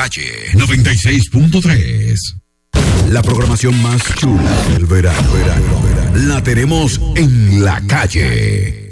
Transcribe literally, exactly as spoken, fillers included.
calle noventa y seis punto tres. La programación más chula del verano, verano, verano, la tenemos en la calle.